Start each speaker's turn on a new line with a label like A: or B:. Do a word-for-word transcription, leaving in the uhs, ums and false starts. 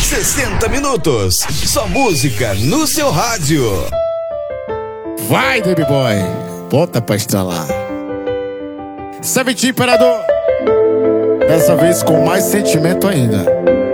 A: sessenta minutos. Só música no seu rádio.
B: Vai, Baby Boy. Bota pra estralar. Seventeen, Imperador. Dessa vez com mais sentimento ainda.